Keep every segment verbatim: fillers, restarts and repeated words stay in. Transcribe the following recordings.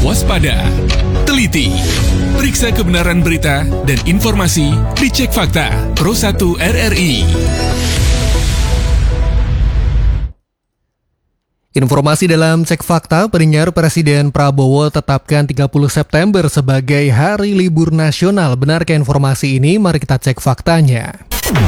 waspada, teliti, periksa kebenaran berita dan informasi di Cek Fakta Pro satu R R I. Informasi dalam Cek Fakta, pendengar, Presiden Prabowo tetapkan tiga puluh September sebagai hari libur nasional. Benarkah informasi ini? Mari kita cek faktanya.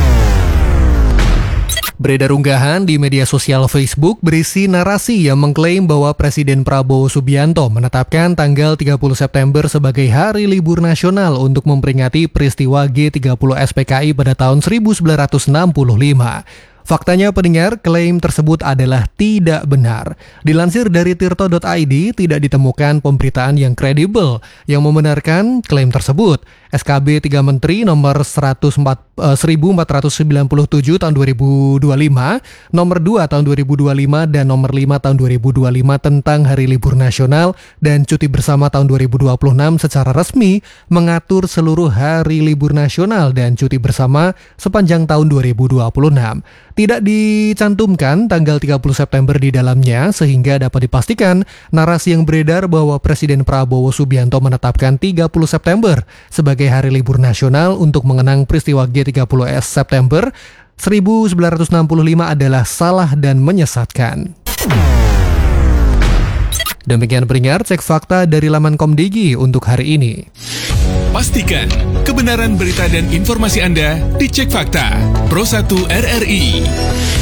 Beredar unggahan di media sosial Facebook berisi narasi yang mengklaim bahwa Presiden Prabowo Subianto menetapkan tanggal tiga puluh September sebagai hari libur nasional untuk memperingati peristiwa G tiga puluh S P K I pada tahun seribu sembilan ratus enam puluh lima. Faktanya, pendengar, klaim tersebut adalah tidak benar. Dilansir dari tirto titik i d, tidak ditemukan pemberitaan yang kredibel yang membenarkan klaim tersebut. S K B tiga Menteri nomor seribu empat ratus sembilan puluh tujuh tahun dua ribu dua puluh lima, nomor dua tahun dua ribu dua puluh lima, dan nomor lima tahun dua ribu dua puluh lima tentang Hari Libur Nasional dan Cuti Bersama tahun dua ribu dua puluh enam secara resmi mengatur seluruh hari libur nasional dan cuti bersama sepanjang tahun dua ribu dua puluh enam. Tidak dicantumkan tanggal tiga puluh September di dalamnya sehingga dapat dipastikan narasi yang beredar bahwa Presiden Prabowo Subianto menetapkan tiga puluh September sebagai hari libur nasional untuk mengenang peristiwa G tiga puluh S September seribu sembilan ratus enam puluh lima adalah salah dan menyesatkan. Demikian pendengar Cek Fakta dari laman Komdigi untuk hari ini. Pastikan kebenaran berita dan informasi Anda di Cek Fakta Pro satu R R I.